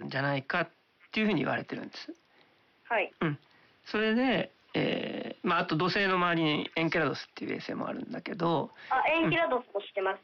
んじゃないかっていうふうに言われてるんです。 はい。 それで、あと土星の周りにエンケラドスっていう衛星もあるんだけど、 エンケラドスも知ってます。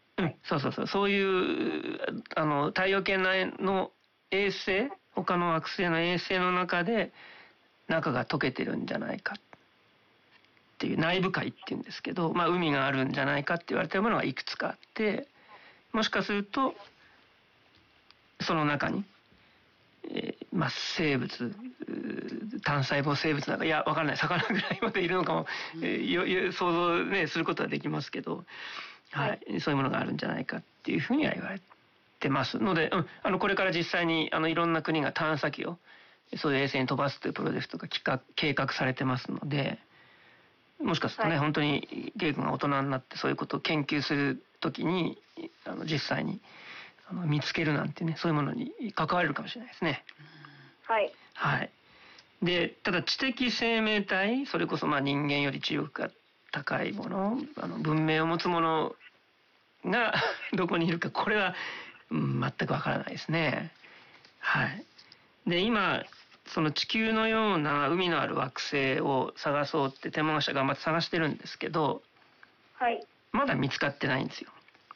そういう太陽系内の衛星、他の惑星の衛星の中で中が溶けてるんじゃないかっていう、内部海っていうんですけど、海があるんじゃないかって言われてるものがいくつかあって、もしかするとその中に、生物、単細胞生物なんか、いやわからない、魚ぐらいまでいるのかも、想像ねすることはできますけど、はい、そういうものがあるんじゃないかっていうふうには言われてますので、これから実際にいろんな国が探査機をそういう衛星に飛ばすというプロジェクトが計画されてますので、もしかするとね、本当にゲイ君が大人になってそういうことを研究するときに実際に見つけるなんてね、そういうものに関われるかもしれないですね。 はい。 はい。で、ただ知的生命体、それこそ人間より知力が高いもの、文明を持つものがどこにいるか、これは、全くわからないですね。はい。で、今その地球のような海のある惑星を探そうって天文学者頑張って探してるんですけど、 はい。 まだ見つかってないんですよ。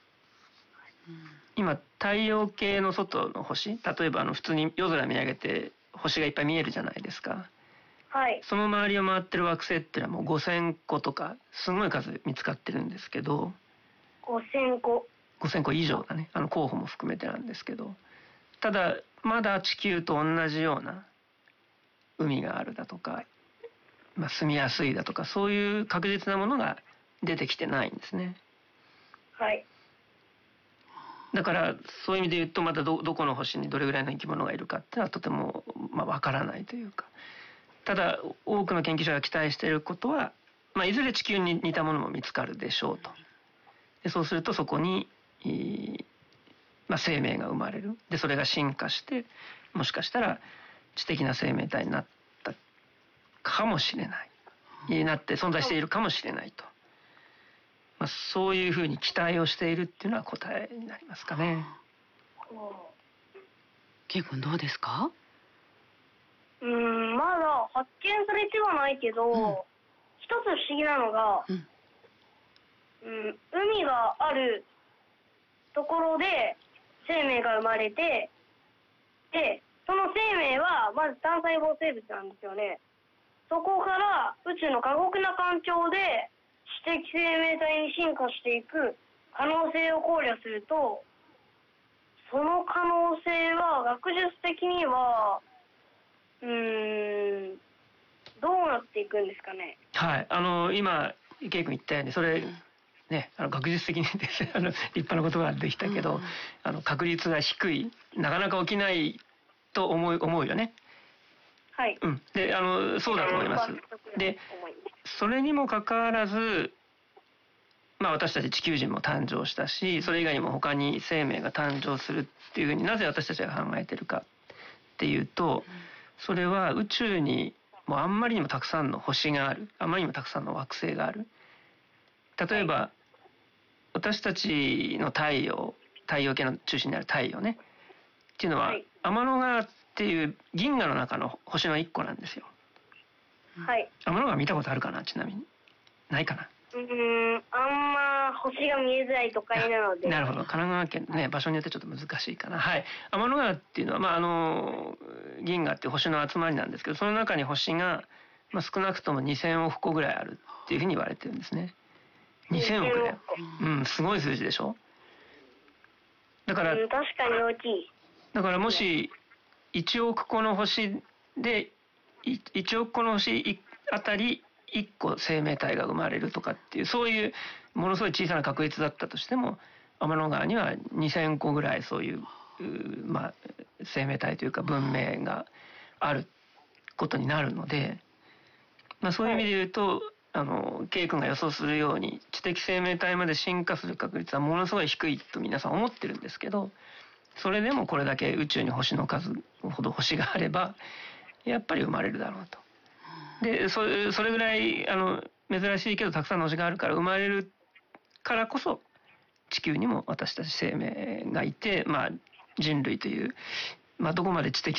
今太陽系の外の星、例えば普通に夜空見上げて星がいっぱい見えるじゃないですか。 はい。 その周りを回ってる惑星っていうのはもう5000個とかすごい数見つかってるんですけど、 5000個以上だね、候補も含めてなんですけど、ただまだ地球と同じような海があるだとか、住みやすいだとか、そういう確実なものが出てきてないんですね。 はい。 だからそういう意味で言うと、またどこの星にどれぐらいの生き物がいるかっていうのはとてもわからないというか、ただ多くの研究者が期待していることは、いずれ地球に似たものも見つかるでしょうと。でそうするとそこに、生命が生まれる。でそれが進化してもしかしたら知的な生命体になったかもしれない、なって存在しているかもしれないと、そういうふうに期待をしているっていうのは答えになりますかね。 ケイ君どうですか？ まだ発見されてはないけど、一つ不思議なのが、海があるところで生命が生まれて、でその生命はまず単細胞生物なんですよね。そこから宇宙の過酷な環境で知的生命体に進化していく可能性を考慮すると、その可能性は学術的にはどうなっていくんですかね。 はい、今ケイ君言ったように、それね、学術的にですね、立派なことができたけど、確率が低い、なかなか起きないと思うよね。 はい。 でそうだと思います。でそれにもかかわらず、私たち地球人も誕生したし、それ以外にも他に生命が誕生するっていうふうになぜ私たちが考えてるかっていうと、それは宇宙にもうあんまりにもたくさんの星がある、あまりにもたくさんの惑星がある。例えば、私たちの太陽系の中心にある太陽ねっていうのは、天の川っていう銀河の中の星の一個なんですよ。 はい。 天の川見たことあるかな、ちなみに。ないかな。 あんま星が見えづらい都会なので。 なるほど。神奈川県ね、場所によってちょっと難しいかな。はい。天の川っていうのは、銀河っていう星の集まりなんですけど、その中に星が、少なくとも2000億個ぐらいあるっていうふうに言われてるんですね。2000億だよ。すごい数字でしょ。だから、 確かに大きい。 だからもし1億個の星で、1億個の星あたり1個生命体が生まれるとかっていう、そういうものすごい小さな確率だったとしても、天の川には2000個ぐらいそういう、生命体というか文明があることになるので、そういう意味で言うと、ケイ君が予想するように知的生命体まで進化する確率はものすごい低いと皆さん思ってるんですけど、それでもこれだけ宇宙に星の数ほど星があればやっぱり生まれるだろうと。でそれぐらい珍しいけどたくさんの星があるから生まれるからこそ、地球にも私たち生命がいて、人類という、どこまで知的